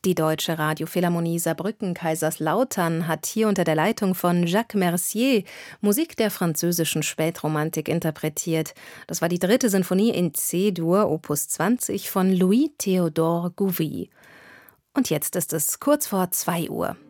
Die Deutsche Radiophilharmonie Saarbrücken-Kaiserslautern hat hier unter der Leitung von Jacques Mercier Musik der französischen Spätromantik interpretiert. Das war die 3. Sinfonie in C-Dur, Opus 20 von Louis-Théodore Gouvy. Und jetzt ist es kurz vor 2 Uhr.